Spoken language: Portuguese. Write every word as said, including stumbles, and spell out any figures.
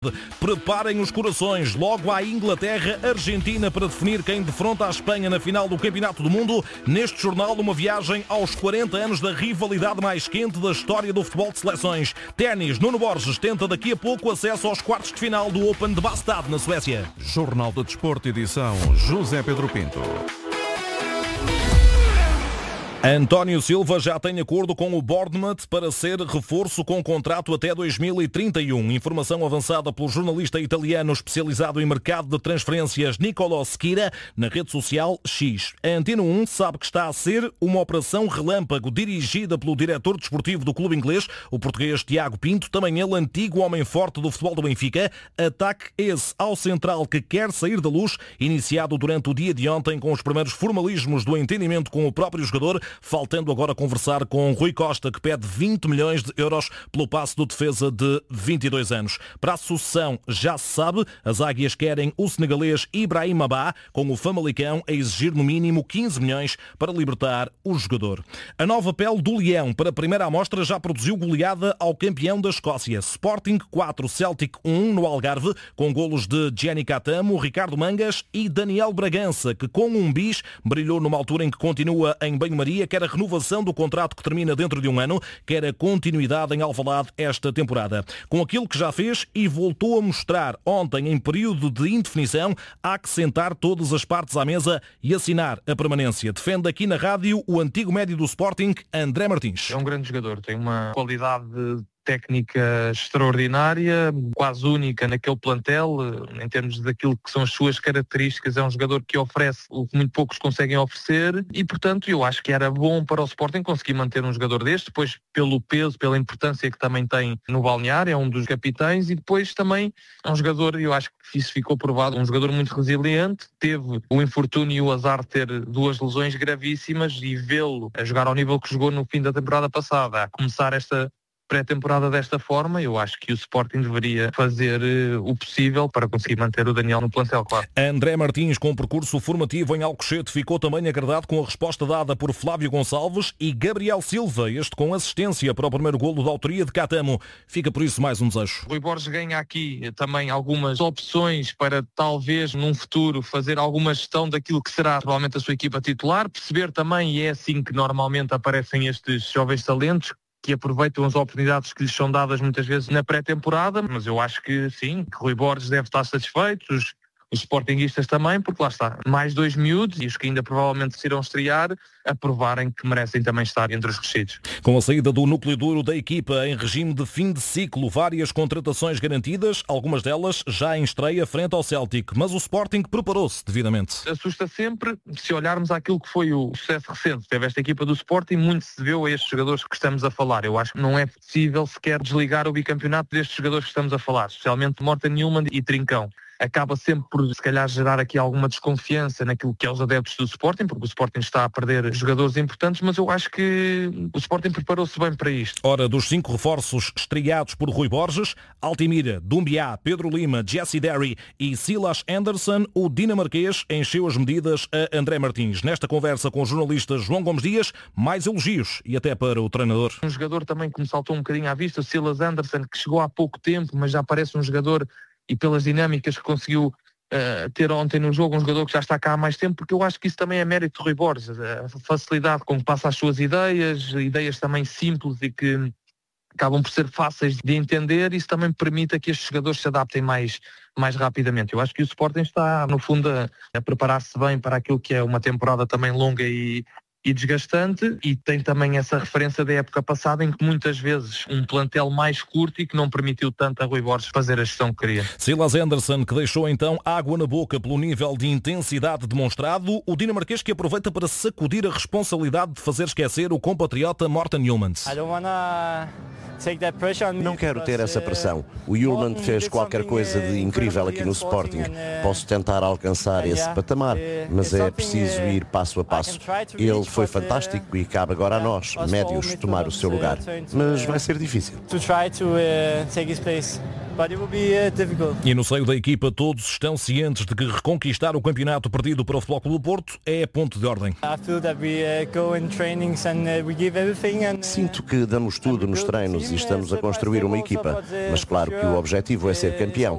Preparem os corações, logo há Inglaterra-Argentina para definir quem defronta a Espanha na final do Campeonato do Mundo. Neste jornal, uma viagem aos quarenta anos da rivalidade mais quente da história do futebol de seleções. Ténis, Nuno Borges tenta daqui a pouco acesso aos quartos de final do Open de Bastad, na Suécia. Jornal de Desporto, edição José Pedro Pinto. António Silva já tem acordo com o Bournemouth para ser reforço com contrato até dois mil e trinta e um. Informação avançada pelo jornalista italiano especializado em mercado de transferências Nicolò Schira na rede social X. A Antena um sabe que está a ser uma operação relâmpago dirigida pelo diretor desportivo do clube inglês, o português Tiago Pinto, também ele antigo homem forte do futebol do Benfica. Ataque esse ao central que quer sair da luz, iniciado durante o dia de ontem com os primeiros formalismos do entendimento com o próprio jogador, faltando agora conversar com Rui Costa, que pede vinte milhões de euros pelo passe do defesa de vinte e dois anos. Para a sucessão, já se sabe, as águias querem o senegalês Ibrahim Abá, com o Famalicão a exigir no mínimo quinze milhões para libertar o jogador. A nova pele do Leão para a primeira amostra já produziu goleada ao campeão da Escócia. Sporting quatro, Celtic um no Algarve, com golos de Gianni Catamo, Ricardo Mangas e Daniel Bragança, que com um bis brilhou numa altura em que continua em banho-maria, quer a renovação do contrato que termina dentro de um ano, quer a continuidade em Alvalade esta temporada. Com aquilo que já fez e voltou a mostrar ontem em período de indefinição, há que sentar todas as partes à mesa e assinar a permanência. Defende aqui na rádio o antigo médio do Sporting, André Martins. É um grande jogador, tem uma qualidade técnica extraordinária, quase única naquele plantel, em termos daquilo que são as suas características. É um jogador que oferece o que muito poucos conseguem oferecer e, portanto, eu acho que era bom para o Sporting conseguir manter um jogador deste, depois pelo peso, pela importância que também tem no balneário, é um dos capitães, e depois também é um jogador, eu acho que isso ficou provado, um jogador muito resiliente, teve o infortúnio e o azar de ter duas lesões gravíssimas e vê-lo a jogar ao nível que jogou no fim da temporada passada, a começar esta pré-temporada desta forma, eu acho que o Sporting deveria fazer uh, o possível para conseguir manter o Daniel no plantel, claro. André Martins, com percurso formativo em Alcochete, ficou também agradado com a resposta dada por Flávio Gonçalves e Gabriel Silva, este com assistência para o primeiro golo da autoria de Catamo. Fica por isso mais um desejo. Rui Borges ganha aqui também algumas opções para talvez num futuro fazer alguma gestão daquilo que será provavelmente a sua equipa titular, perceber também, e é assim que normalmente aparecem estes jovens talentos, que aproveitam as oportunidades que lhes são dadas muitas vezes na pré-temporada, mas eu acho que sim, que Rui Borges deve estar satisfeito, os, os sportinguistas também, porque lá está, mais dois miúdos e os que ainda provavelmente se irão estrear, a provarem que merecem também estar entre os crescidos. Com a saída do núcleo duro da equipa em regime de fim de ciclo, várias contratações garantidas, algumas delas já em estreia frente ao Celtic, mas o Sporting preparou-se devidamente. Assusta sempre, se olharmos àquilo que foi o sucesso recente, teve esta equipa do Sporting, muito se deveu a estes jogadores que estamos a falar. Eu acho que não é possível sequer desligar o bicampeonato destes jogadores que estamos a falar, especialmente Morten Newman e Trincão. Acaba sempre por, se calhar, gerar aqui alguma desconfiança naquilo que é os adeptos do Sporting, porque o Sporting está a perder jogadores importantes, mas eu acho que o Sporting preparou-se bem para isto. Ora, dos cinco reforços estreados por Rui Borges, Altimira, Dumbiá, Pedro Lima, Jesse Derry e Silas Anderson, o dinamarquês encheu as medidas a André Martins. Nesta conversa com o jornalista João Gomes Dias, mais elogios e até para o treinador. Um jogador também que me saltou um bocadinho à vista, o Silas Anderson, que chegou há pouco tempo, mas já parece um jogador, e pelas dinâmicas que conseguiu uh, ter ontem no jogo, um jogador que já está cá há mais tempo, porque eu acho que isso também é mérito de Rui Borges, a facilidade com que passa as suas ideias, ideias também simples e que acabam por ser fáceis de entender, isso também permite que estes jogadores se adaptem mais, mais rapidamente. Eu acho que o Sporting está, no fundo, a, a preparar-se bem para aquilo que é uma temporada também longa e e desgastante, e tem também essa referência da época passada em que muitas vezes um plantel mais curto e que não permitiu tanto a Rui Borges fazer a gestão que queria. Silas Anderson, que deixou então água na boca pelo nível de intensidade demonstrado, o dinamarquês que aproveita para sacudir a responsabilidade de fazer esquecer o compatriota Morten Newman. Não quero ter essa pressão. O Hjulmand fez qualquer coisa de incrível aqui no Sporting. Posso tentar alcançar esse patamar, mas é preciso ir passo a passo. Ele foi fantástico e cabe agora a nós, médios, tomar o seu lugar. Mas vai ser difícil. E no seio da equipa todos estão cientes de que reconquistar o campeonato perdido para o Futebol Clube do Porto é ponto de ordem. Sinto que damos tudo nos treinos e estamos a construir uma equipa, mas claro que o objetivo é ser campeão.